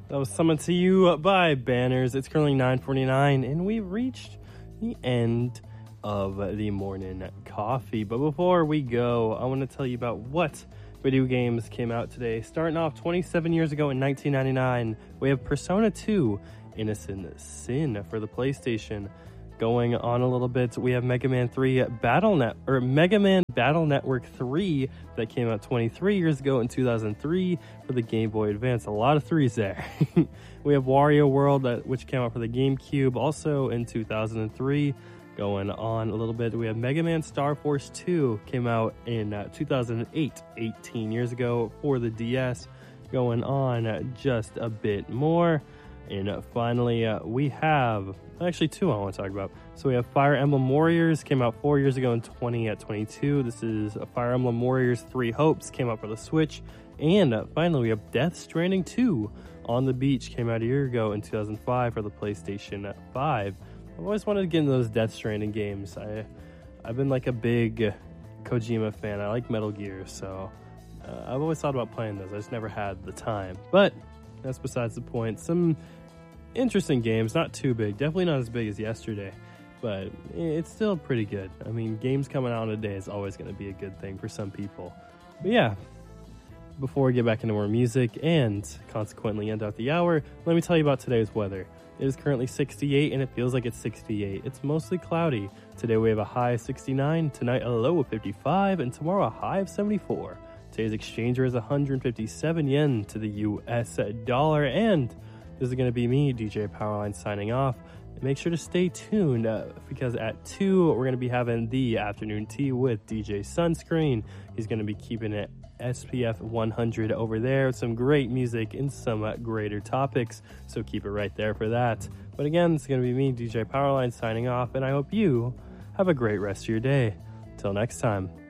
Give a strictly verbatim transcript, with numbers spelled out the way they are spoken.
That was summoned to you by Banners. It's currently nine forty-nine, and we've reached the end of the morning coffee. But before we go, I want to tell you about what video games came out today. Starting off twenty-seven years ago in nineteen ninety-nine, we have Persona two Innocent Sin for the PlayStation. Going on a little bit, we have Mega Man three Battle Net or Mega Man Battle Network three that came out twenty-three years ago in two thousand three for the Game Boy Advance. A lot of threes there. We have Wario World, that, which came out for the GameCube, also in two thousand three. Going on a little bit, we have Mega Man Star Force two, came out in uh, two thousand eight, eighteen years ago for the D S. Going on uh, just a bit more. And uh, finally, uh, we have actually two I want to talk about. So we have Fire Emblem Warriors, came out four years ago in twenty twenty-two. This is uh, Fire Emblem Warriors Three Hopes, came out for the Switch. And uh, finally, we have Death Stranding two on the Beach, came out a year ago in two thousand five for the PlayStation five. I've always wanted to get into those Death Stranding games. I, I've been like a big Kojima fan. I like Metal Gear, so uh, I've always thought about playing those. I just never had the time. But that's besides the point. Some interesting games, not too big. Definitely not as big as yesterday, but it's still pretty good. I mean, games coming out in a day is always going to be a good thing for some people. But yeah, before we get back into more music and consequently end out the hour, let me tell you about today's weather. It is currently sixty-eight and it feels like it's sixty-eight. It's mostly cloudy. Today we have a high of sixty-nine, tonight a low of fifty-five, and tomorrow a high of seventy-four. Today's exchange rate is one hundred fifty-seven yen to the U S dollar. And this is going to be me, D J Powerline, signing off. Make sure to stay tuned uh, because at two, we're going to be having the afternoon tea with D J Sunscreen. He's going to be keeping it S P F one hundred over there with some great music and some uh, greater topics. So keep it right there for that. But again, it's going to be me, D J Powerline, signing off. And I hope you have a great rest of your day. Till next time.